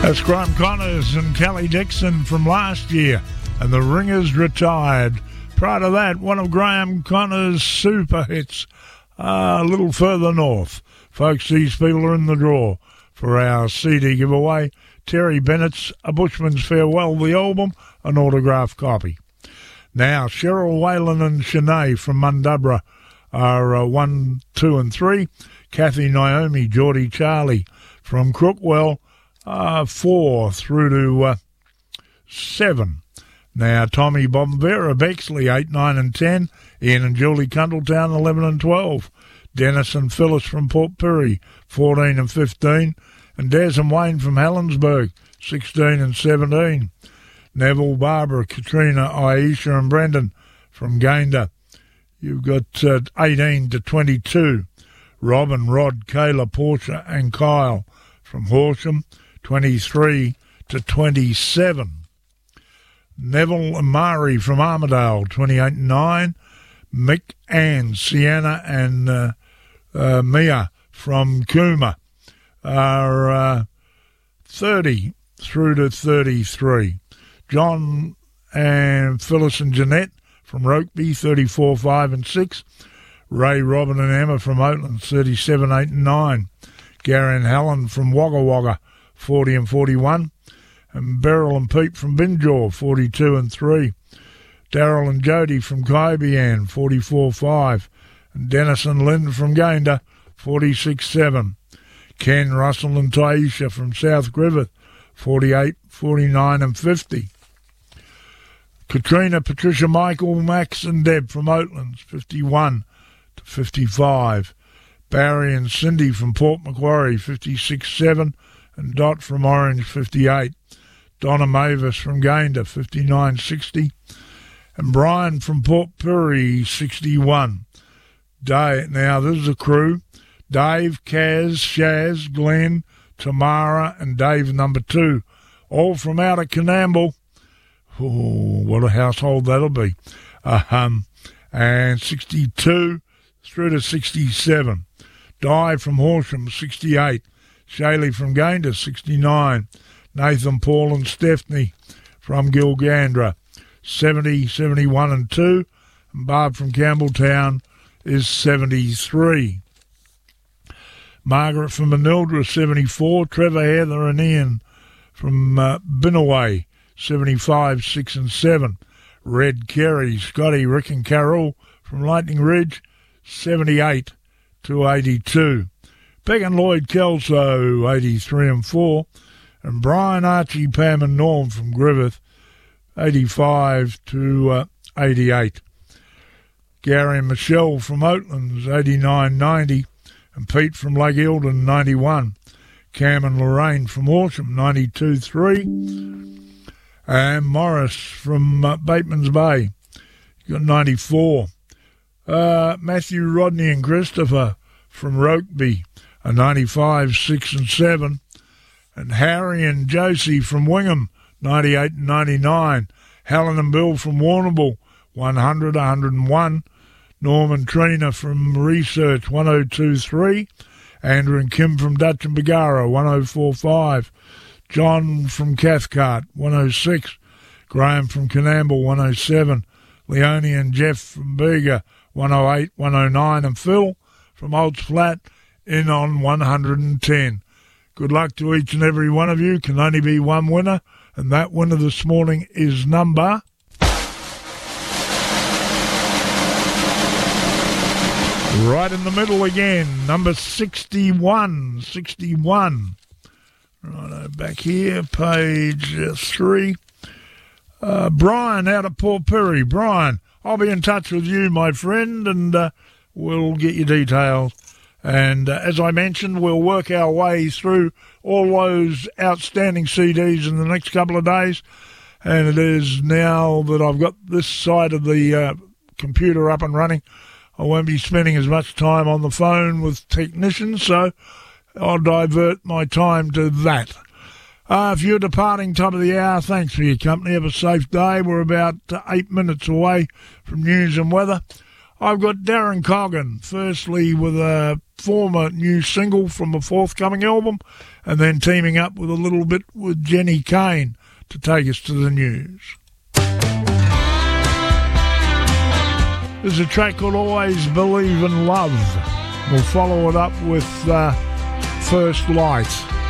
That's Graham Connors and Kelly Dixon from last year, and the Ringers Retired. Prior to that, one of Graham Connors' super hits, a little further north. Folks, these people are in the draw for our CD giveaway. Terry Bennett's A Bushman's Farewell, the album, an autographed copy. Now, Cheryl Whalen and Shanae from Mundubra are 1, 2 and 3. Kathy, Naomi, Geordie, Charlie from Crookwell, 4 through to 7. Now, Tommy, Bob and Vera, Bexley, 8, 9 and 10. Ian and Julie, Cundletown, 11 and 12. Dennis and Phyllis from Port Pirie, 14 and 15. And Des and Wayne from Helensburgh, 16 and 17. Neville, Barbara, Katrina, Aisha and Brendan from Gayndah. You've got 18 to 22. Robin, Rod, Kayla, Portia and Kyle from Horsham, 23 to 27. Neville and Mari from Armidale, 28 and 9. Mick, Ann, Sienna and Mia from Cooma are 30 through to 33. John and Phyllis and Jeanette from Rokeby, 34, 5 and 6. Ray, Robin and Emma from Oatlands, 37, 8 and 9. Gary and Helen from Wagga Wagga, 40 and 41. And Beryl and Pete from Binjaw, 42 and 3. Daryl and Jody from Kybean, 44, 5. And Dennis and Lynn from Gayndah, 46, 7. Ken, Russell and Taisha from South Griffith, 48, 49 and 50. Katrina, Patricia, Michael, Max and Deb from Oatlands, 51 to 55. Barry and Cindy from Port Macquarie, 56, 7. And Dot from Orange, 58. Donna Mavis from Gayndah, 59, 60. And Brian from Port Pirie, 61. Now, this is a crew. Dave, Kaz, Shaz, Glenn, Tamara, and Dave number 2. All from out of Canamble. Oh, what a household that'll be. And 62 through to 67. Di from Horsham, 68. Shaylee from Gayndah, 69. Nathan, Paul and Stephanie from Gilgandra, 70, 71 and 2. And Barb from Campbelltown is 73. Margaret from Manildra, 74. Trevor, Heather and Ian from Binnaway, 75, 6 and 7. Red, Kerry, Scotty, Rick and Carol from Lightning Ridge, 78 to 82. Beck and Lloyd Kelso, 83 and 4. And Brian, Archie, Pam and Norm from Griffith, 85 to 88. Gary and Michelle from Oatlands, 89, 90. And Pete from Lake Eildon, 91. Cam and Lorraine from Horsham, 92, 3. And Morris from Bateman's Bay, you got 94. Matthew, Rodney and Christopher from Rokeby, a 95, 6 and 7. And Harry and Josie from Wingham, 98 and 99. Helen and Bill from Warrnambool, 100, 101. Norm and Trina from Research, 102, 3. Andrew and Kim from Dutch and Bagara, 104, 5. John from Cathcart, 106. Graham from Canamble, 107. Leonie and Jeff from Bega, 108, 109. And Phil from Olds Flat in on 110. Good luck to each and every one of you. Can only be one winner, and that winner this morning is number... right in the middle again, number 61. 61. Righto, back here, page 3. Brian out of Port Pirie. Brian, I'll be in touch with you, my friend, and we'll get your details. And as I mentioned, we'll work our way through all those outstanding CDs in the next couple of days. And it is now that I've got this side of the computer up and running, I won't be spending as much time on the phone with technicians, so I'll divert my time to that. If you're departing top of the hour, thanks for your company. Have a safe day. We're about 8 minutes away from news and weather. I've got Darren Coggan, firstly with a form a new single from a forthcoming album, and then teaming up with a little bit with Jenny Kane to take us to the news. There's a track called Always Believe in Love. We'll follow it up with First Light.